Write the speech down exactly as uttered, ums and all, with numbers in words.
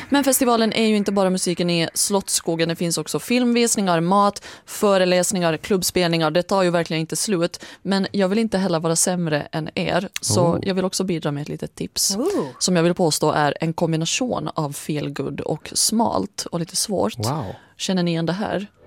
Men festivalen är ju inte bara musiken i Slottsskogen. Det finns också filmvisningar, mat, föreläsningar, klubbspelningar. Det tar ju verkligen inte slut. Men jag vill inte heller vara sämre än er. Så oh. jag vill också bidra med ett litet tips. Oh. Som jag vill påstå är en kombination av feel good och smalt och lite svårt. Wow. Känner ni igen det här?